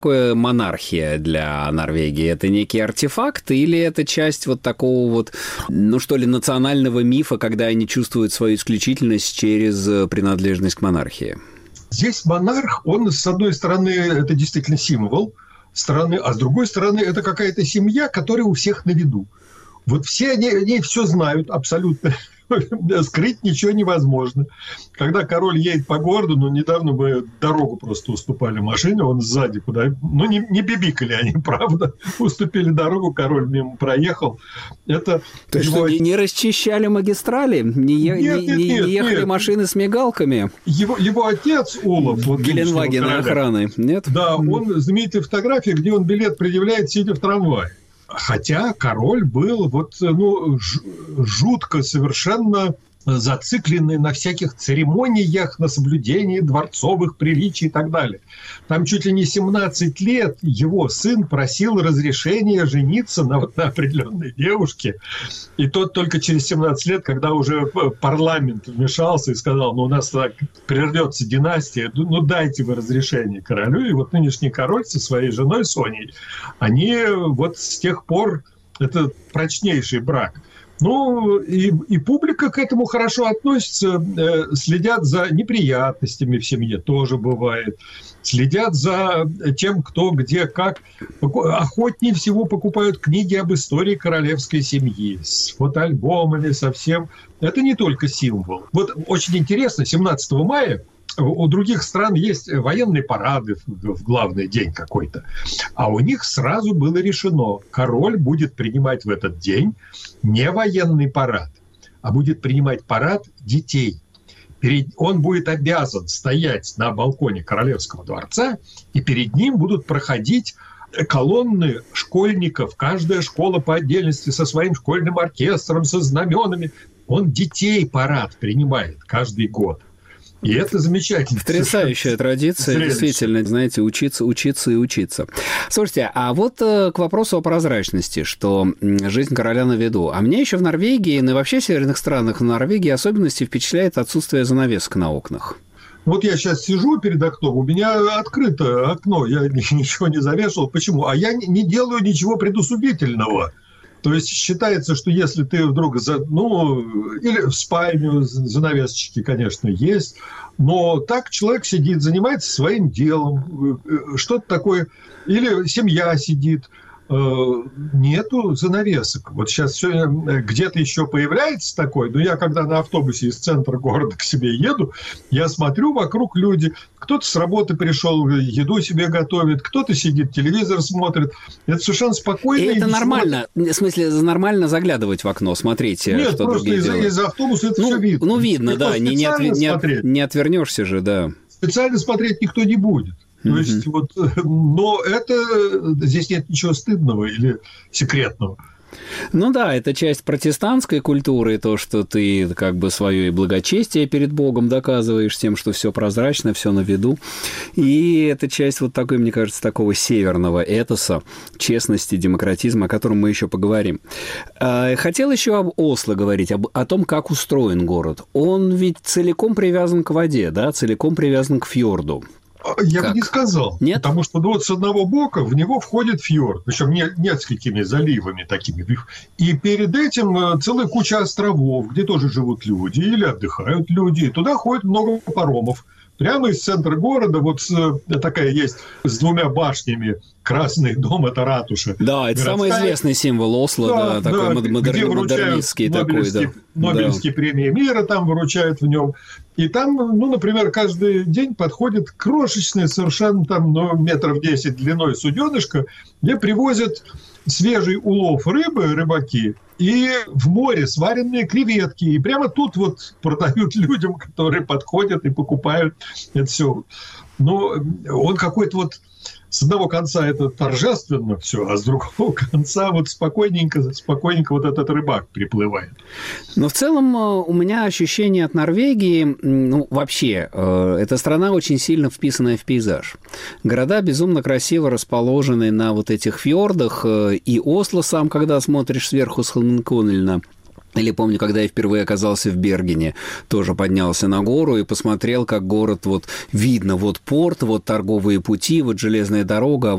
Какое монархия для Норвегии? Это некий артефакт или это часть вот такого вот, ну что ли, национального мифа, когда они чувствуют свою исключительность через принадлежность к монархии? Здесь монарх, он, с одной стороны, это действительно символ страны, а с другой стороны, это какая-то семья, которая у всех на виду. Вот все они все знают абсолютно. Скрыть ничего невозможно. Когда король едет по городу, недавно мы дорогу просто уступали машине, он сзади куда... не бибикали они, правда. Уступили дорогу, король мимо проехал. Это то есть его... что, не расчищали магистрали? Не ехали машины с мигалками? Его отец, Олаф... Геленваген охраны, нет? Да, он знаменитые фотографии, где он билет предъявляет, сидя в трамвае. Хотя король был жутко совершенно зацикленный на всяких церемониях, на соблюдении дворцовых приличий и так далее. Там чуть ли не 17 лет его сын просил разрешения жениться на определенной девушке. И тот только через 17 лет, когда уже парламент вмешался и сказал, у нас так прервется династия, дайте вы разрешение королю. И вот нынешний король со своей женой Соней, они вот с тех пор, это прочнейший брак. И публика к этому хорошо относится, следят за неприятностями в семье, тоже бывает. Следят за тем, кто, где, как. Охотнее всего покупают книги об истории королевской семьи с фотоальбомами, со всем. Это не только символ. Вот очень интересно, 17 мая у других стран есть военные парады в главный день какой-то. А у них сразу было решено, король будет принимать в этот день не военный парад, а будет принимать парад детей. Он будет обязан стоять на балконе Королевского дворца, и перед ним будут проходить колонны школьников, каждая школа по отдельности со своим школьным оркестром, со знаменами. Он детей парад принимает каждый год. И это замечательно. Потрясающая традиция, действительно, знаете, учиться и учиться. Слушайте, а вот к вопросу о прозрачности, что жизнь короля на виду. А мне еще в Норвегии, и вообще в северных странах в Норвегии особенности впечатляет отсутствие занавесок на окнах. Вот я сейчас сижу перед окном, у меня открыто окно, я ничего не завешал. Почему? А я не делаю ничего предусудительного. То есть считается, что если ты вдруг, или в спальню занавесочки, конечно, есть, но так человек сидит, занимается своим делом, что-то такое, или семья сидит, нету занавесок. Вот сейчас все где-то еще появляется такой, но я когда на автобусе из центра города к себе еду, я смотрю, вокруг люди, кто-то с работы пришел, еду себе готовит, кто-то сидит, телевизор смотрит. Это совершенно спокойно. И это нормально, в смысле, нормально заглядывать в окно, смотреть, нет, что другие делают. Нет, просто из автобуса это все видно. Видно, да, не отвернешься же, да. Специально смотреть никто не будет. То есть, но здесь нет ничего стыдного или секретного. Ну да, это часть протестантской культуры, то, что ты как бы свое благочестие перед Богом доказываешь тем, что все прозрачно, все на виду. И это часть вот такой, мне кажется, такого северного этоса, честности, демократизма, о котором мы еще поговорим. Хотел еще об Осло говорить, о том, как устроен город. Он ведь целиком привязан к воде, да, целиком привязан к фьорду. Я бы не сказал. Нет? Потому что с одного бока в него входит фьорд, причем несколькими заливами такими. И перед этим целая куча островов, где тоже живут люди или отдыхают люди. И туда ходит много паромов. Прямо из центра города такая есть с двумя башнями. Красный дом – это ратуша. Да, это самый известный символ Осло, такой модернистский. Нобелевские премии мира там выручают в нем. И там, например, каждый день подходит крошечное совершенно метров 10 длиной суденышко, где привозят свежий улов рыбы, рыбаки, и в море сваренные креветки. И прямо тут продают людям, которые подходят и покупают это все. Но он какой-то с одного конца это торжественно все, а с другого конца спокойненько этот рыбак приплывает. Но в целом у меня ощущение от Норвегии, вообще, эта страна очень сильно вписанная в пейзаж. Города безумно красиво расположены на этих фьордах, и Осло сам, когда смотришь сверху с Холменколлена, Или помню, когда я впервые оказался в Бергене, тоже поднялся на гору и посмотрел, как город, вот видно, вот порт, вот торговые пути, вот железная дорога,